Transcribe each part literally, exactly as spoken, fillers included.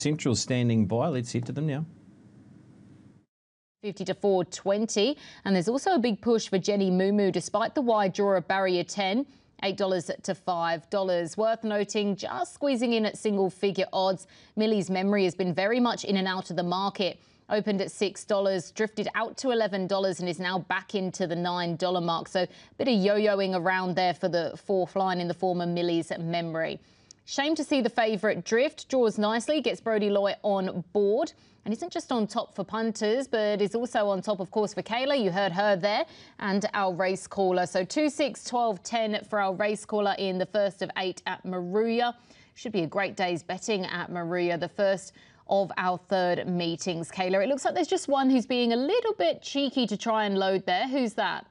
Central standing by. Let's head to them now. fifty to four twenty, and there's also a big push for Jenny Moo Moo despite the wide draw of barrier ten. eight dollars to five dollars. Worth noting, just squeezing in at single figure odds, Millie's Memory has been very much in and out of the market. Opened at six dollars, drifted out to eleven dollars and is now back into the nine dollar mark. So a bit of yo-yoing around there for the fourth line in the form of Millie's Memory. Shame to see the favourite drift. Draws nicely, gets Brodie Loy on board. And isn't just on top for punters, but is also on top, of course, for Kayla. You heard her there, and our race caller. So two, six, twelve, ten for our race caller in the first of eight at Moruya. Should be a great day's betting at Moruya, the first of our third meetings. Kayla, it looks like there's just one who's being a little bit cheeky to try and load there. Who's that?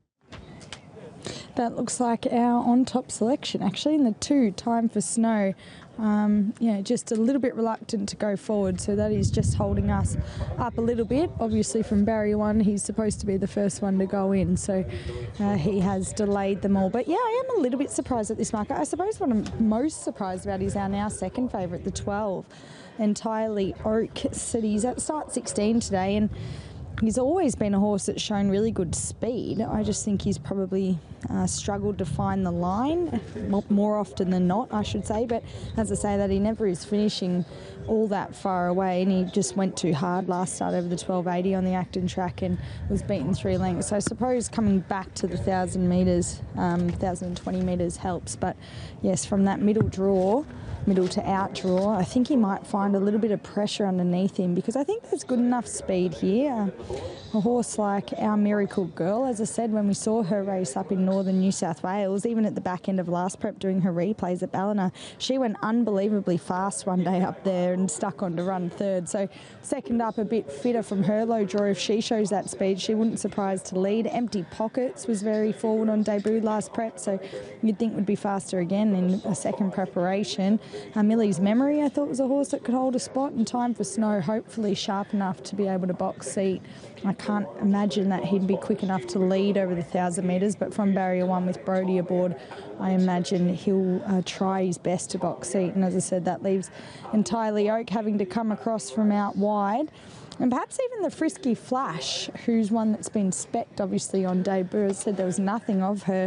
That looks like our on-top selection, actually, in the two, Time for Snow. Um, yeah, just a little bit reluctant to go forward, so that is just holding us up a little bit. Obviously from barrier one, he's supposed to be the first one to go in, so uh, he has delayed them all. But yeah, I am a little bit surprised at this market. I suppose what I'm most surprised about is our now second favourite, the twelve, Entirely Oak. Said he's at start sixteen today, and he's always been a horse that's shown really good speed. I just think he's probably uh, struggled to find the line more often than not, I should say. But as I say that, he never is finishing all that far away, and he just went too hard last start over the twelve eighty on the Acton track and was beaten three lengths. So I suppose coming back to the one thousand metres, um, one thousand twenty metres helps. But yes, from that middle draw, middle to out draw, I think he might find a little bit of pressure underneath him, because I think there's good enough speed here. A horse like our Miracle Girl, as I said, when we saw her race up in northern New South Wales, even at the back end of last prep doing her replays at Ballina, she went unbelievably fast one day up there and stuck on to run third. So second up, a bit fitter from her low draw. If she shows that speed, she wouldn't surprise to lead. Empty Pockets was very forward on debut last prep, so you'd think would be faster again in a second preparation. Uh, Millie's Memory, I thought, was a horse that could hold a spot, and Time for Snow, hopefully sharp enough to be able to box seat. I can't imagine that he'd be quick enough to lead over the one thousand metres, but from barrier one with Brodie aboard, I imagine he'll uh, try his best to box seat. And as I said, that leaves Entirely Oak having to come across from out wide. And perhaps even the Frisky Flash, who's one that's been specced obviously on debut. As I said, there was nothing of her.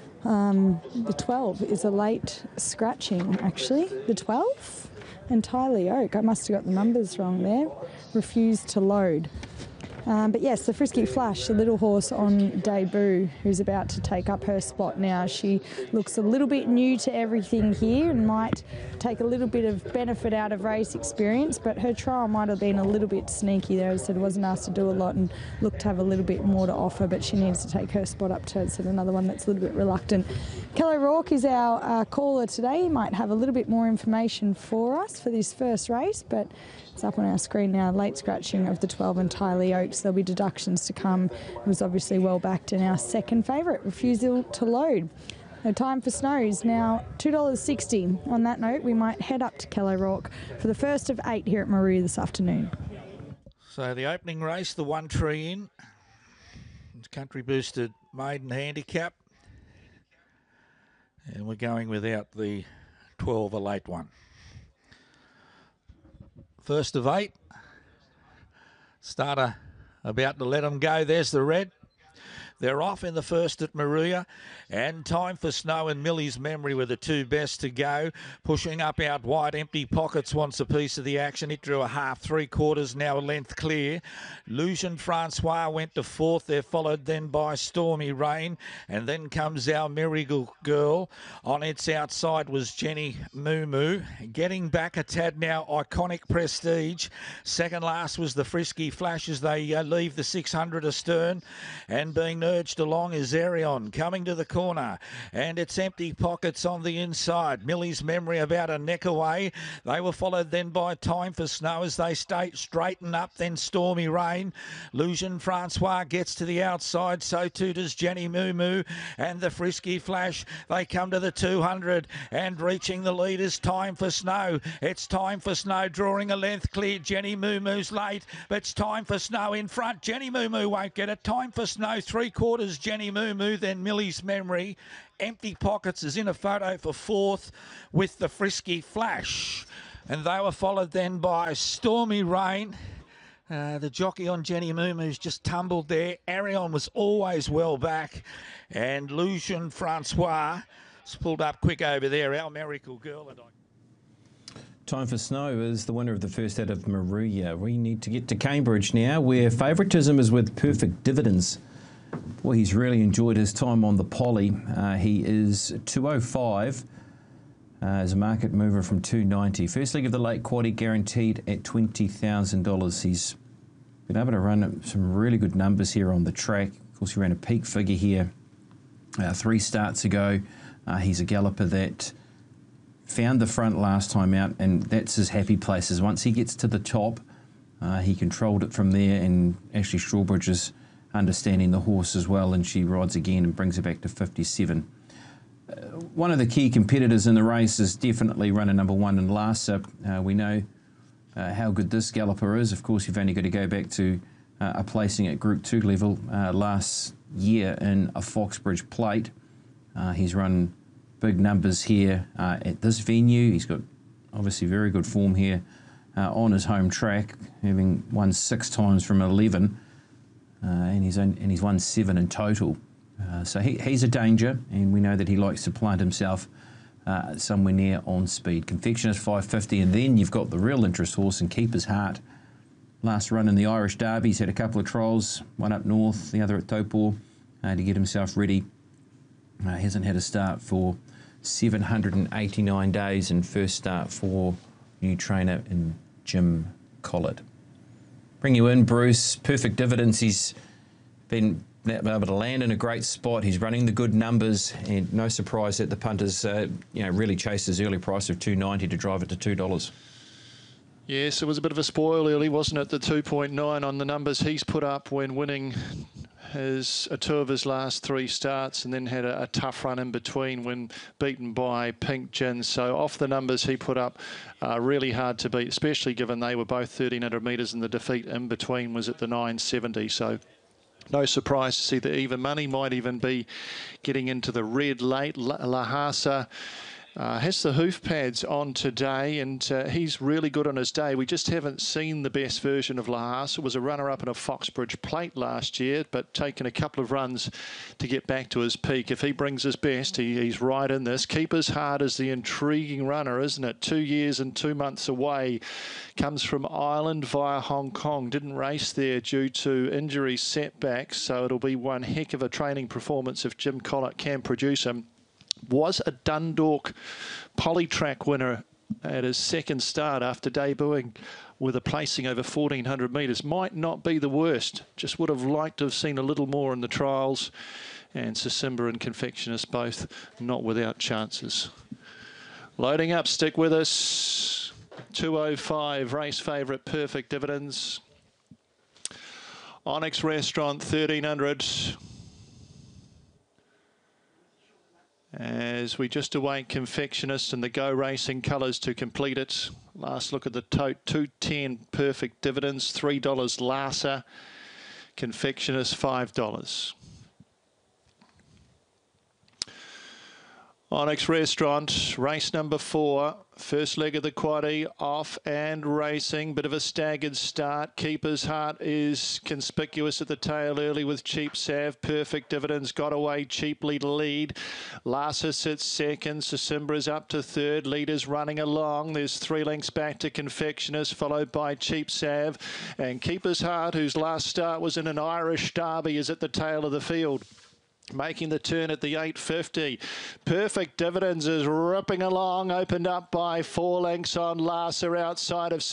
Um, the twelve is a late scratching, actually. The twelve? Entirely Oak. I must have got the numbers wrong there. Refused to load. Um, but yes, the Frisky Flash, the little horse on debut, who's about to take up her spot now. She looks a little bit new to everything here and might take a little bit of benefit out of race experience, but her trial might have been a little bit sneaky there. As I said, wasn't asked to do a lot and looked to have a little bit more to offer, but she needs to take her spot up to, so another one that's a little bit reluctant. Kelly Rourke is our uh, caller today. He might have a little bit more information for us for this first race, but it's up on our screen now. Late scratching of the twelve Entirely Oaks. There'll be deductions to come. It was obviously well backed in our second favourite, Refusal to Load. The Time for Snow is now two dollars sixty. On that note, we might head up to Kelly Rourke for the first of eight here at Moruya this afternoon. So the opening race, the one tree in, country boosted maiden handicap. And we're going without the twelve, a late one. First of eight. Starter about to let them go. There's the red. They're off in the first at Moruya, and Time for Snow and Millie's Memory were the two best to go. Pushing up out wide, Empty Pockets wants a piece of the action. It drew a half, three quarters, now a length clear. Lucian Francois went to fourth. They're followed then by Stormy Rain, and then comes our Miracle Girl. On its outside was Jenny Moo Moo. Getting back a tad now, Iconic Prestige. Second last was the Frisky Flash as they uh, leave the six hundred astern, and being urged along is Arion coming to the corner, and it's Empty Pockets on the inside. Millie's Memory about a neck away. They were followed then by Time for Snow as they stay straighten up, then Stormy Rain. Lucian Francois gets to the outside, so too does Jenny Moo Moo and the Frisky Flash. They come to the two hundred, and reaching the lead is Time for Snow. It's Time for Snow drawing a length clear. Jenny Moo Moo's late, but it's Time for Snow in front. Jenny Moo Moo won't get it. Time for Snow three quarters, Jenny Moo Moo, then Millie's Memory. Empty Pockets is in a photo for fourth with the Frisky Flash. And they were followed then by Stormy Rain. Uh, the jockey on Jenny Moomoo's just tumbled there. Arion was always well back. And Lucian Francois pulled up quick over there. Our Miracle Girl. And I... Time for Snow is the winner of the first out of Maruya. We need to get to Cambridge now, where favouritism is with Perfect Dividends. Well, he's really enjoyed his time on the Polly. Uh, he is two oh five uh, as a market mover from two ninety. First leg of the late quaddie guaranteed at twenty thousand dollars. He's been able to run some really good numbers here on the track. Of course, he ran a peak figure here uh, three starts ago. Uh, he's a galloper that found the front last time out, and that's his happy places. Once he gets to the top, uh, he controlled it from there, and Ashley Strawbridge is understanding the horse as well, and she rides again and brings it back to fifty-seven. Uh, one of the key competitors in the race is definitely runner number one in Larsa. Uh, we know uh, how good this galloper is. Of course, you've only got to go back to uh, a placing at Group two level uh, last year in a Foxbridge plate. Uh, he's run big numbers here uh, at this venue. He's got obviously very good form here uh, on his home track, having won six times from eleven. Uh, and, he's on, and he's won seven in total. Uh, so he, he's a danger, and we know that he likes to plant himself uh, somewhere near on speed. Confectionist five fifty, and then you've got the real interest horse and Keeper's Heart. Last run in the Irish Derby, he's had a couple of trials, one up north, the other at Taupo, uh, to get himself ready. Uh, hasn't had a start for seven hundred eighty-nine days, and first start for new trainer in Jim Collett. Bring you in, Bruce. Perfect Dividends. He's been able to land in a great spot. He's running the good numbers, and no surprise that the punters, uh, you know, really chased his early price of two ninety to drive it to two dollars. Yes, it was a bit of a spoil early, wasn't it? The two point nine on the numbers he's put up when winning his uh, two of his last three starts, and then had a, a tough run in between when beaten by Pink Gin. So off the numbers he put up, uh, really hard to beat, especially given they were both thirteen hundred metres, and the defeat in between was at the nine seventy. So no surprise to see that even money might even be getting into the red late. Lhasa Uh, has the hoof pads on today, and uh, he's really good on his day. We just haven't seen the best version of Lhasa. Was a runner-up in a Foxbridge plate last year, but taken a couple of runs to get back to his peak. If he brings his best, he, he's right in this. Keeper's Heart is the intriguing runner, isn't it? Two years and two months away. Comes from Ireland via Hong Kong. Didn't race there due to injury setbacks, so it'll be one heck of a training performance if Jim Collett can produce him. Was a Dundalk Polytrack winner at his second start after debuting with a placing over fourteen hundred metres. Might not be the worst. Just would have liked to have seen a little more in the trials. And Sisimba and Confectionist both not without chances. Loading up, stick with us. two oh five, race favourite, Perfect Dividends. Onyx Restaurant, thirteen hundred. As we just await Confectionist and the Go Racing colours to complete it. Last look at the tote, two ten Perfect Dividends, three dollars Lhasa, Confectionist five dollars. Onyx Restaurant, race number four. First leg of the quaddie, off and racing. Bit of a staggered start. Keeper's Heart is conspicuous at the tail early with Cheap Sav. Perfect Dividends got away cheaply to lead. Lhasa sits second. Sisimba is up to third. Leaders running along. There's three lengths back to Confectionist, followed by Cheap Sav. And Keeper's Heart, whose last start was in an Irish Derby, is at the tail of the field. Making the turn at the eight fifty. Perfect Dividends is ripping along, opened up by four lengths on Lhasa outside of